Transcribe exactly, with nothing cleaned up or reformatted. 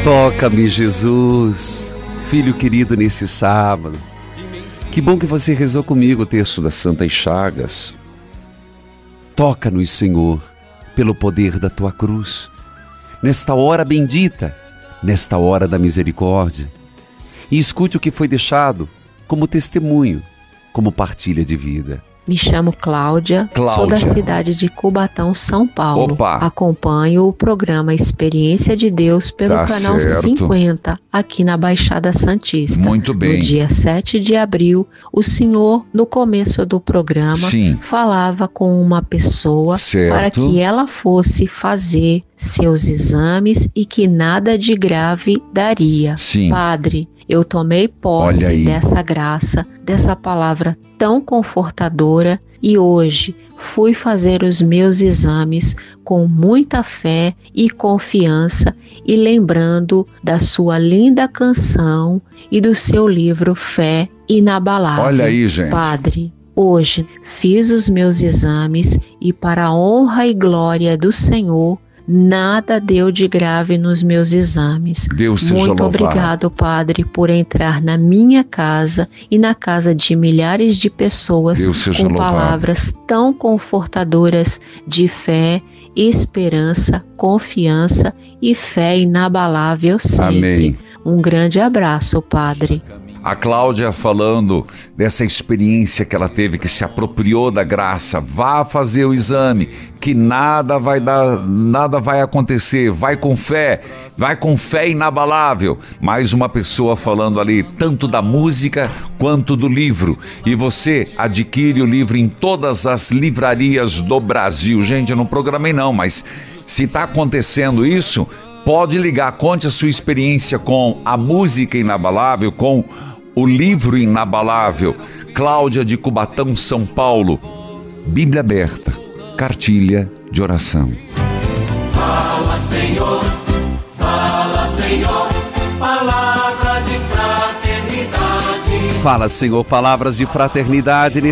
Toca-me, Jesus, Filho querido, nesse sábado. Que bom que você rezou comigo o texto das Santas Chagas. Toca-nos, Senhor, pelo poder da Tua cruz, nesta hora bendita, nesta hora da misericórdia. E escute o que foi deixado como testemunho, como partilha de vida. Me chamo Cláudia, Cláudia. Sou da cidade de Cubatão, São Paulo. Opa. Acompanho o programa Experiência de Deus pelo Tá canal certo. cinquenta, aqui na Baixada Santista. Muito bem. No dia sete de abril, o senhor, no começo do programa, Sim. falava com uma pessoa Certo. para que ela fosse fazer seus exames e que nada de grave daria. Sim. Padre, eu tomei Olha posse aí. dessa graça, dessa palavra tão confortadora e hoje fui fazer os meus exames com muita fé e confiança e lembrando da sua linda canção e do seu livro Fé Inabalável. Olha aí, gente. Padre, hoje fiz os meus exames e para a honra e glória do Senhor, nada deu de grave nos meus exames. Deus seja Muito louvado. obrigado, Padre, por entrar na minha casa e na casa de milhares de pessoas Deus seja com louvado. palavras tão confortadoras de fé, esperança, confiança e fé inabalável sempre. Amém. Um grande abraço, Padre. A Cláudia falando dessa experiência que ela teve, que se apropriou da graça. Vá fazer o exame, que nada vai dar, nada vai acontecer. Vai com fé, vai com fé inabalável. Mais uma pessoa falando ali, tanto da música quanto do livro. E você adquire o livro em todas as livrarias do Brasil. Gente, eu não programei não, mas se está acontecendo isso, pode ligar, conte a sua experiência com a música inabalável, com o livro inabalável. Cláudia de Cubatão, São Paulo. Bíblia aberta, cartilha de oração. Fala, Senhor, fala, Senhor, palavra de fraternidade. Fala, Senhor, palavras de fraternidade.